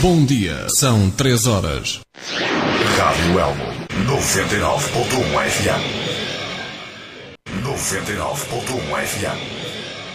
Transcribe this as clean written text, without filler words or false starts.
Bom dia, são 3 horas. Rádio Elmo 99.1 FM. 99.1 FM.